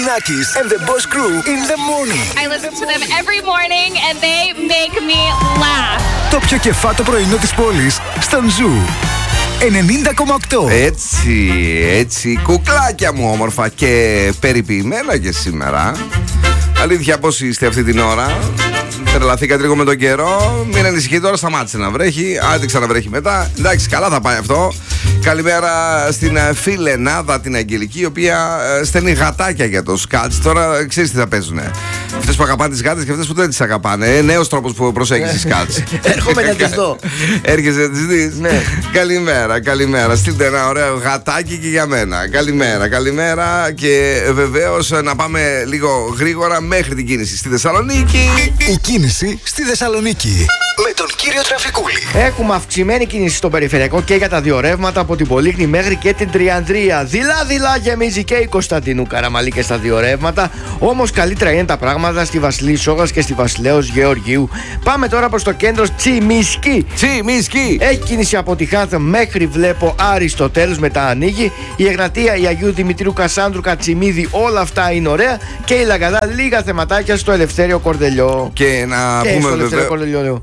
Nakis and the Boss Crew in the morning. I listen to them every morning and they make me laugh. Το πιο κεφάτο πρωινό της πόλης στον Ζου 90,8. Έτσι, κουκλάκια μου όμορφα και περιποιημένα και σήμερα. Αλήθεια, πώς είστε αυτή την ώρα? Τρελαθήκατε λίγο με τον καιρό? Μην ανησυχείτε, τώρα σταμάτησε να βρέχει. Άντε ξαναβρέχει μετά. Εντάξει, καλά θα πάει αυτό. Καλημέρα στην φιλενάδα την Αγγελική, η οποία στέλνει γατάκια για το σκάτς. Τώρα ξέρεις τι θα παίζουνε. Αυτές που αγαπάνε τις γάτες και αυτές που δεν τις αγαπάνε. Νέος τρόπος που προσέγγισης σκάτς. Έρχομαι να τις δω. Έρχεσαι να τις δεις? Ναι. Καλημέρα. Στείλτε ένα ωραίο γατάκι και για μένα. Καλημέρα. Και βεβαίως να πάμε λίγο γρήγορα μέχρι την κίνηση στη Θεσσαλονίκη. Η κίνηση στη Θεσσαλονίκη με τον κύριο Τραφικούλη. Έχουμε αυξημένη κίνηση στο περιφερειακό και για τα δύο ρεύματα από την Πολύχνη μέχρι και την Τριανδρία. Δειλά γεμίζει και η Κωνσταντινού Καραμαλή και στα δύο ρεύματα. Όμως καλύτερα είναι τα πράγματα στη Βασιλής Σόγας και στη Βασιλέως Γεωργίου. Πάμε τώρα προς το κέντρο Τσιμισκή. Έχει κίνηση από τη Χάνθ μέχρι βλέπω Αριστοτέλους, μετά ανοίγει. Η Εγνατία, η Αγίου Δημητρίου, Κασάνδρου, Κατσιμίδη, όλα αυτά είναι ωραία. Και η Λαγκαδά, λίγα θεματάκια στο Ελευθέριο Κορδελιό. Και να πούμε στο Ελευθέριο Κορδελιό, λέω.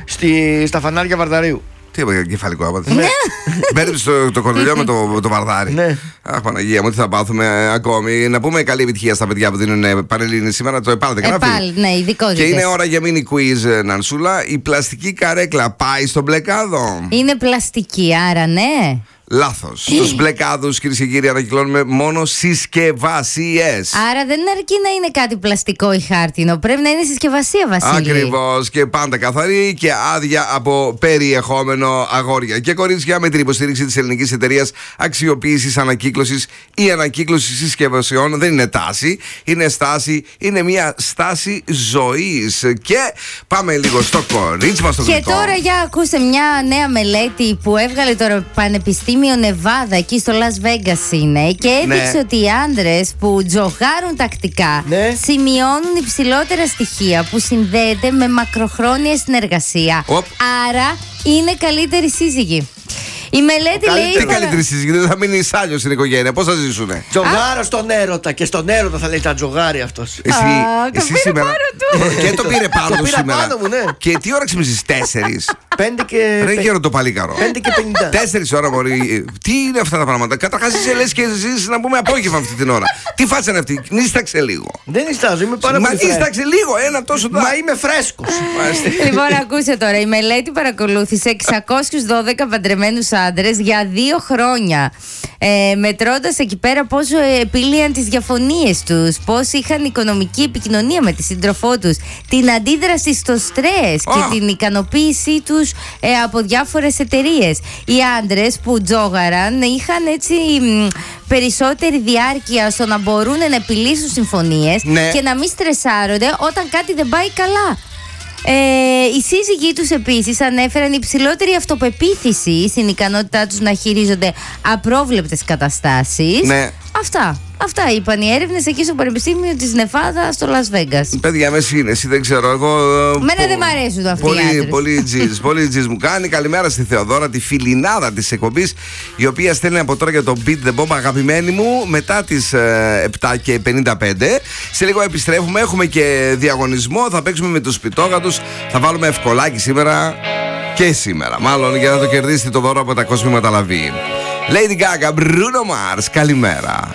Στα φανάρια Βαρδαρίου. Τι είπα, κεφαλικό άπατος. Μπέρδεψε το κορδελιό με το βαρδάρι. Ναι. Αχ, Παναγία μου, τι θα πάθουμε ακόμη. Να πούμε καλή επιτυχία στα παιδιά που δίνουν Πανελλήνιες σήμερα. Το ΕΠΑΛ δεν γράφει? Ναι, ειδικότητες. Και είναι ώρα για mini quiz, Νανσούλα. Η πλαστική καρέκλα πάει στο μπλεκάδο? Είναι πλαστική, άρα ναι. Λάθος. Στους μπλεκάδους, κυρίες και κύριοι, ανακυκλώνουμε μόνο συσκευασίες. Άρα δεν αρκεί να είναι κάτι πλαστικό ή χάρτινο. Πρέπει να είναι συσκευασία, Βασίλη. Ακριβώς. Και πάντα καθαρή και άδεια από περιεχόμενο, αγόρια και κορίτσια, με την υποστήριξη της ελληνικής εταιρείας αξιοποίησης, ανακύκλωσης ή ανακύκλωσης συσκευασιών. Δεν είναι τάση, είναι στάση. Είναι μια στάση ζωής. Και πάμε λίγο στο κορίτσι μας το Και γλυκό. τώρα για ακούστε μια νέα μελέτη που έβγαλε το Πανεπιστήμιο Νεβάδα, εκεί στο Las Vegas είναι, και έδειξε ότι οι άντρες που τζογάρουν τακτικά σημειώνουν υψηλότερα στοιχεία που συνδέεται με μακροχρόνια συνεργασία. Άρα είναι καλύτεροι σύζυγοι. Η μελέτη λέει. Τι καλύτερη συζήτηση, δεν θα μείνει άλλος στην οικογένεια. Πώς θα ζήσουνε? Τζογάρω στον έρωτα και στον έρωτα θα λέει τα τζογάρι αυτός. Εσύ σήμερα. Και το πήρε πάνω του σήμερα. Πάνω μου, ναι. Και τι ώρα ξυπνήσεις? 4. 5 και. Ρε γέρο το παλίκαρο. 5 και 50. 4 ώρα μπορεί. Τι είναι αυτά τα πράγματα? Καταρχάς είσαι λες και ζήσεις να πούμε απόγευμα αυτή την ώρα. Τι φάτσα είναι αυτή? Νίσταξε λίγο. Δεν νιστάζω, είμαι πάρα πολύ. Μα νίσταξε λίγο, ένα τόσο. Μα είμαι φρέσκος. Λοιπόν, ακούστε τώρα. Η μελέτη παρακολούθησε 612 παντρεμένους άντρες για 2 χρόνια. Μετρώντας εκεί πέρα πόσο επίλυαν τις διαφωνίες τους, πώς είχαν οικονομική επικοινωνία με τη σύντροφό τους, την αντίδραση στο στρες και την ικανοποίησή τους από διάφορες εταιρείες. Οι άντρες που τζόγαραν είχαν έτσι περισσότερη διάρκεια στο να μπορούν να επιλύσουν συμφωνίες και να μην στρεσάρονται όταν κάτι δεν πάει καλά. Οι σύζυγοι τους επίσης ανέφεραν υψηλότερη αυτοπεποίθηση στην ικανότητά τους να χειρίζονται απρόβλεπτες καταστάσεις. Αυτά είπαν οι έρευνες εκεί στο Πανεπιστήμιο της Νεβάδα στο Las Vegas. Παιδιά, με σύνεση, δεν ξέρω. Μένα δεν μ' αρέσουν αυτοί οι άντρες. Πολύ τζιζ μου κάνει. Καλημέρα στη Θεοδόρα, τη φιλινάδα της εκπομπής, η οποία στέλνει από τώρα για το Beat the Bomb, αγαπημένη μου, μετά τις 7 και 55. Σε λίγο επιστρέφουμε. Έχουμε και διαγωνισμό. Θα παίξουμε με τους σπιτόγατους. Θα βάλουμε ευκολάκι σήμερα. Και σήμερα, μάλλον, για να το κερδίσετε το δώρο από τα Κοσμήματα Λαβή. Lady Gaga, Bruno Mars, καλημέρα.